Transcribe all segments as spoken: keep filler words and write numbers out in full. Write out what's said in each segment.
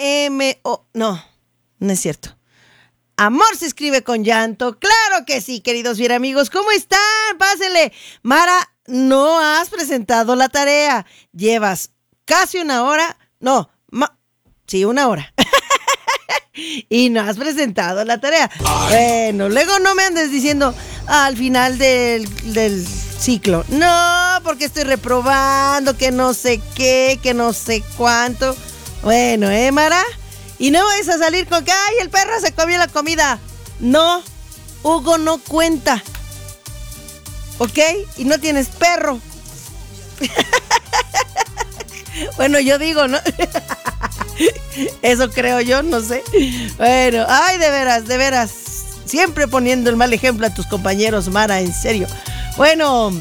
M O. No, no es cierto. Amor se escribe con llanto. Claro que sí, queridos bien amigos. ¿Cómo están? Pásenle. Mara, no has presentado la tarea. Llevas casi una hora. No, ma- sí, una hora. Y no has presentado la tarea. Ay. Bueno, luego no me andes diciendo al final del, del ciclo. No, porque estoy reprobando, que no sé qué, que no sé cuánto. Bueno, ¿eh, Mara? Y no vayas a salir con que, ay, el perro se comió la comida. No, Hugo no cuenta. ¿Ok? Y no tienes perro. Bueno, yo digo, ¿no? Eso creo yo, no sé. Bueno, ay, de veras, de veras. Siempre poniendo el mal ejemplo a tus compañeros, Mara, en serio. Bueno.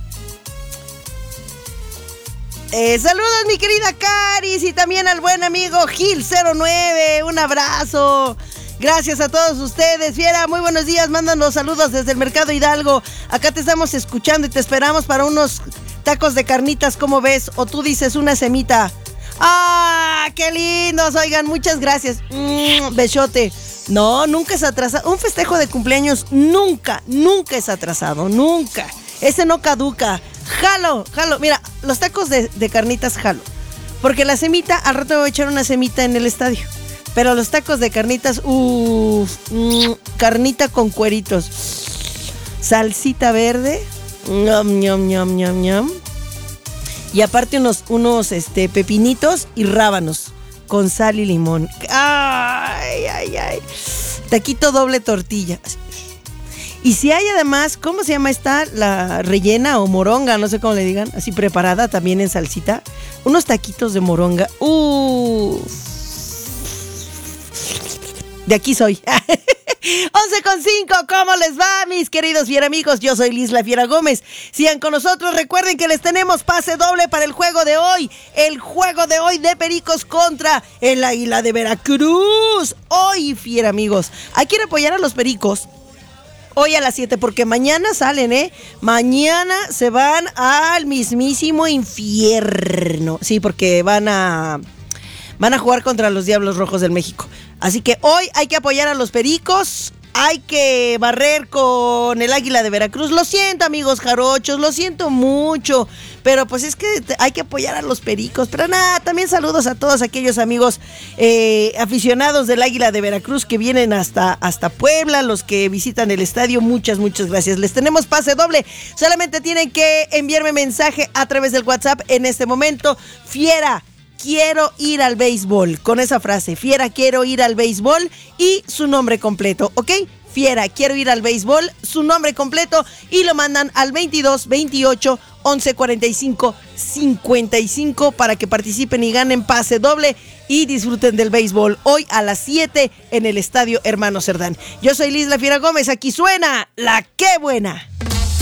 Eh, saludos, mi querida Caris, y también al buen amigo Gil cero nueve. Un abrazo. Gracias a todos ustedes. Fiera, muy buenos días. Mándanos saludos desde el Mercado Hidalgo. Acá te estamos escuchando y te esperamos para unos tacos de carnitas, ¿cómo ves? O tú dices una semita. ¡Ah, qué lindos! Oigan, muchas gracias. Mm, besote. No, nunca es atrasado. Un festejo de cumpleaños nunca, nunca es atrasado. Nunca. Ese no caduca. Jalo, jalo. Mira, los tacos de, de carnitas jalo. Porque la semita, al rato me voy a echar una semita en el estadio. Pero los tacos de carnitas, uff, mmm, carnita con cueritos. Salsita verde. Ñam, ñam, ñam, ñam, ñam. Y aparte unos, unos este, pepinitos y rábanos con sal y limón. Ay, ay, ay. Taquito doble tortilla. Y si hay además, ¿cómo se llama esta? La rellena o moronga, no sé cómo le digan, así preparada también en salsita. Unos taquitos de moronga. Uf. De aquí soy. once con cinco, ¿cómo les va, mis queridos fiera amigos? Yo soy Liz La Fiera Gómez. Sigan con nosotros, recuerden que les tenemos pase doble para el juego de hoy. El juego de hoy de Pericos contra el Águila de Veracruz. Hoy, fiera amigos, hay que ir a apoyar a los Pericos. Hoy a las siete, porque mañana salen, ¿eh? Mañana se van al mismísimo infierno. Sí, porque van a, van a jugar contra los Diablos Rojos del México. Así que hoy hay que apoyar a los Pericos, hay que barrer con el Águila de Veracruz. Lo siento, amigos jarochos, lo siento mucho, pero pues es que hay que apoyar a los Pericos. Pero nada, también saludos a todos aquellos amigos eh, aficionados del Águila de Veracruz que vienen hasta, hasta Puebla, los que visitan el estadio. Muchas, muchas gracias. Les tenemos pase doble. Solamente tienen que enviarme mensaje a través del WhatsApp en este momento. Fiera, quiero ir al béisbol, con esa frase, Fiera, quiero ir al béisbol y su nombre completo, ¿ok? Fiera, quiero ir al béisbol, su nombre completo, y lo mandan al veintidós veintiocho once cuarenta y cinco cincuenta y cinco para que participen y ganen pase doble y disfruten del béisbol hoy a las siete en el Estadio Hermano Cerdán. Yo soy Liz La Fiera Gómez, aquí suena La Qué Buena.